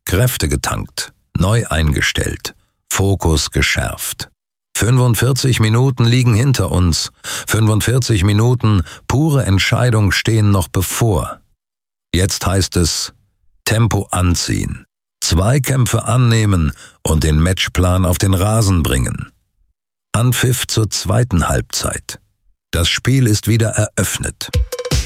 Kräfte getankt, neu eingestellt, Fokus geschärft. 45 Minuten liegen hinter uns. 45 Minuten pure Entscheidung stehen noch bevor. Jetzt heißt es Tempo anziehen, Zweikämpfe annehmen und den Matchplan auf den Rasen bringen. Anpfiff zur zweiten Halbzeit. Das Spiel ist wieder eröffnet.